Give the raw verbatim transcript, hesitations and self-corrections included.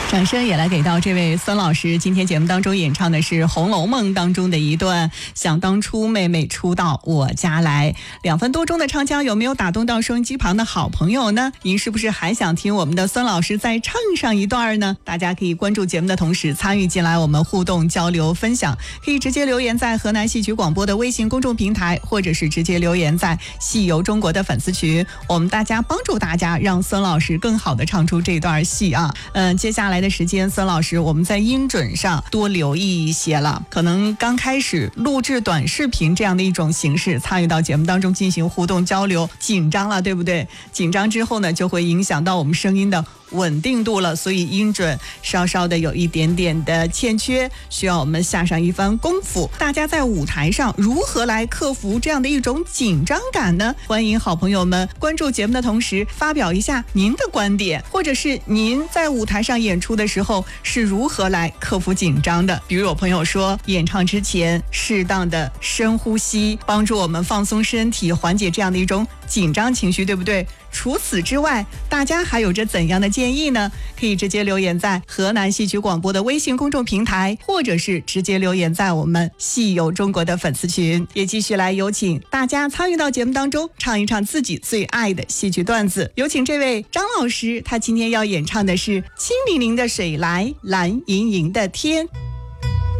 掌声也来给到这位孙老师，今天节目当中演唱的是《红楼梦》当中的一段想当初妹妹初到我家来。两分多钟的唱腔有没有打动到收音机旁的好朋友呢？您是不是还想听我们的孙老师再唱上一段呢？大家可以关注节目的同时参与进来，我们互动交流分享，可以直接留言在河南戏曲广播的微信公众平台，或者是直接留言在戏游中国的粉丝群，我们大家帮助大家让孙老师更好的唱出这段戏啊。嗯，接下来的时间，孙老师我们在音准上多留意一些了，可能刚开始录制短视频这样的一种形式参与到节目当中进行互动交流，紧张了对不对？紧张之后呢，就会影响到我们声音的稳定度了，所以音准稍稍的有一点点的欠缺，需要我们下上一番功夫。大家在舞台上如何来克服这样的一种紧张感呢？欢迎好朋友们关注节目的同时发表一下您的观点，或者是您在舞台上演出的时候是如何来克服紧张的。比如有朋友说，演唱之前适当的深呼吸，帮助我们放松身体，缓解这样的一种紧张情绪，对不对？除此之外，大家还有着怎样的建议呢？可以直接留言在河南戏曲广播的微信公众平台，或者是直接留言在我们戏游中国的粉丝群。也继续来有请大家参与到节目当中，唱一唱自己最爱的戏曲段子。有请这位张老师，他今天要演唱的是清凌凌的水来，蓝盈盈的天。